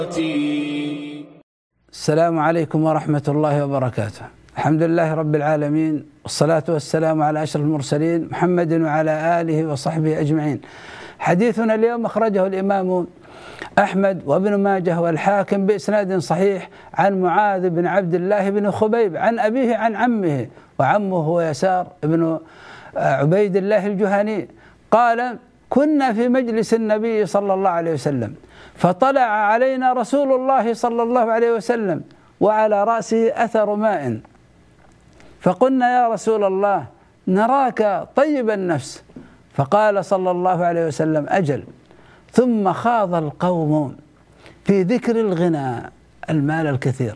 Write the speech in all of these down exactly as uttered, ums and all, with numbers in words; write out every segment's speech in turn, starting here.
السلام عليكم ورحمة الله وبركاته. الحمد لله رب العالمين، والصلاة والسلام على أشرف المرسلين محمد وعلى آله وصحبه أجمعين. حديثنا اليوم أخرجه الإمام أحمد وابن ماجه والحاكم بإسناد صحيح عن معاذ بن عبد الله بن خبيب عن أبيه عن عمه، وعمه هو يسار بن عبيد الله الجهني، قال: كنا في مجلس النبي صلى الله عليه وسلم فطلع علينا رسول الله صلى الله عليه وسلم وعلى رأسه أثر ماء، فقلنا: يا رسول الله، نراك طيب النفس. فقال صلى الله عليه وسلم: أجل. ثم خاض القوم في ذكر الغنى، المال الكثير،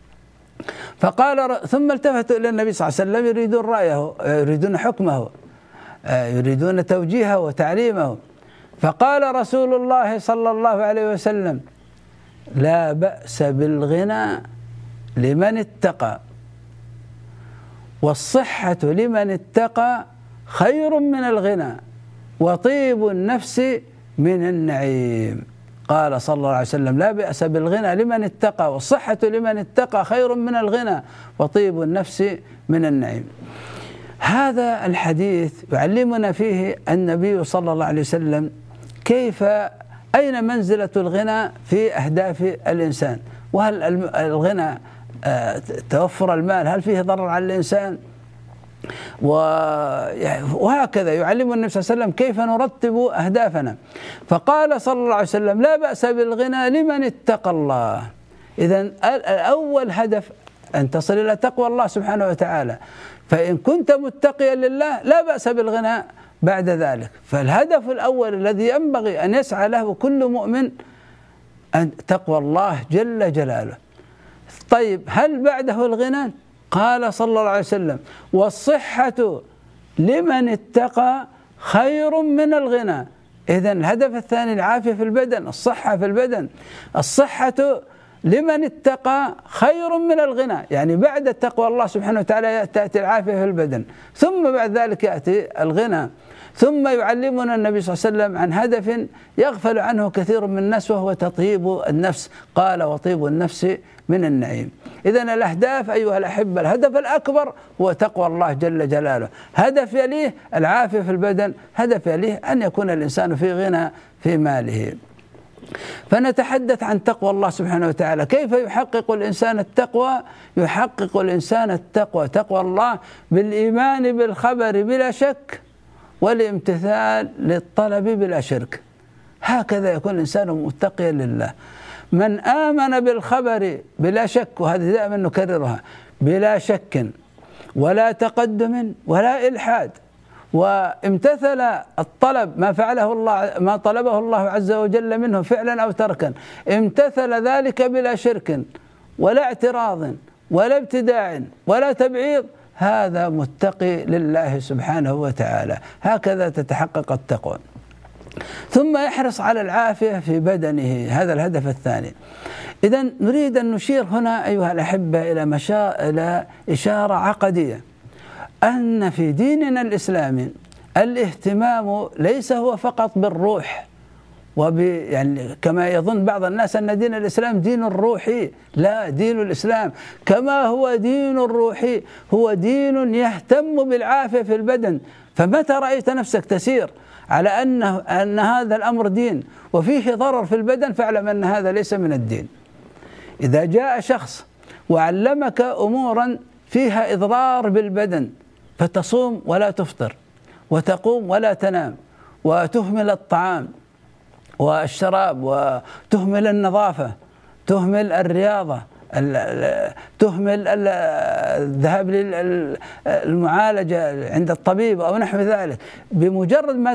فقال ثم التفتوا إلى النبي صلى الله عليه وسلم يريدون رأيه، يريدون حكمه، يريدون توجيهه وتعليمه. فقال رسول الله صلى الله عليه وسلم: لا بأس بالغنى لمن اتقى، والصحة لمن اتقى خير من الغنى، وطيب النفس من النعيم. قال صلى الله عليه وسلم: لا بأس بالغنى لمن اتقى، والصحة لمن اتقى خير من الغنى، وطيب النفس من النعيم. هذا الحديث يعلمنا فيه النبي صلى الله عليه وسلم كيف أين منزلة الغنى في أهداف الإنسان، وهل الغنى توفر المال هل فيه ضرر على الإنسان، وهكذا يعلم النبي صلى الله عليه وسلم كيف نرتب أهدافنا. فقال صلى الله عليه وسلم: لا بأس بالغنى لمن اتقى الله. إذن الأول هدف أن تصل إلى تقوى الله سبحانه وتعالى، فإن كنت متقيا لله لا بأس بالغنى بعد ذلك. فالهدف الأول الذي ينبغي أن يسعى له كل مؤمن أن تقوى الله جل جلاله. طيب، هل بعده الغنى؟ قال صلى الله عليه وسلم: والصحة لمن اتقى خير من الغنى. إذن الهدف الثاني العافية في البدن، الصحة في البدن. الصحة لمن اتقى خير من الغنى، يعني بعد تقوى الله سبحانه وتعالى تأتي العافية في البدن، ثم بعد ذلك يأتي الغنى. ثم يعلمنا النبي صلى الله عليه وسلم عن هدف يغفل عنه كثير من الناس، وهو تطيب النفس. قال: وطيب النفس من النعيم. إذن الأهداف أيها الأحبة، الهدف الأكبر هو تقوى الله جل جلاله، هدف يليه العافية في البدن، هدف يليه أن يكون الإنسان في غنى في ماله. فنتحدث عن تقوى الله سبحانه وتعالى. كيف يحقق الإنسان التقوى؟ يحقق الإنسان التقوى تقوى الله بالإيمان بالخبر بلا شك، والامتثال للطلب بلا شرك. هكذا يكون الإنسان متقيا لله. من آمن بالخبر بلا شك، وهذه دائما نكررها، بلا شك ولا تقدم ولا إلحاد، وامتثل الطلب ما فعله الله، ما طلبه الله عز وجل منه فعلا أو تركا، امتثل ذلك بلا شرك ولا اعتراض ولا ابتداع ولا تبعيض، هذا متقي لله سبحانه وتعالى. هكذا تتحقق التقوى. ثم يحرص على العافية في بدنه، هذا الهدف الثاني. إذن نريد أن نشير هنا أيها الأحبة إلى مشا... إلى إشارة عقدية، أن في ديننا الإسلامي الاهتمام ليس هو فقط بالروح، وب يعني كما يظن بعض الناس أن دين الإسلام دين روحي. لا، دين الإسلام كما هو دين روحي هو دين يهتم بالعافية في البدن. فمتى رأيت نفسك تسير على أن أن هذا الأمر دين وفيه ضرر في البدن، فاعلم أن هذا ليس من الدين. إذا جاء شخص وعلمك أمورا فيها إضرار بالبدن، فتصوم ولا تفطر، وتقوم ولا تنام، وتهمل الطعام والشراب، وتهمل النظافة، تهمل الرياضة، تهمل الذهاب للمعالجة عند الطبيب أو نحو ذلك، بمجرد ما